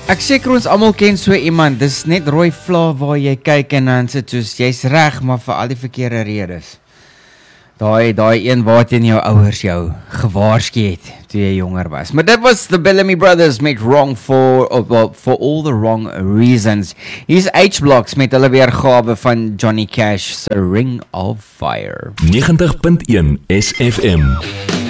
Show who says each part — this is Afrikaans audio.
Speaker 1: Ek seker ons almal ken so iemand, dis net rooi vla waar jy kyk en dan sit soos, jy's reg, maar vir al die verkeerde redes. Daai een waarteen jou ouers jou gewaarsku het, toe jy jonger was. Maar dit was the Bellamy Brothers met Wrong for all the wrong reasons. Hier's H-Blocks met hulle weergawe van Johnny Cash se Ring of Fire.
Speaker 2: 90.1 SFM.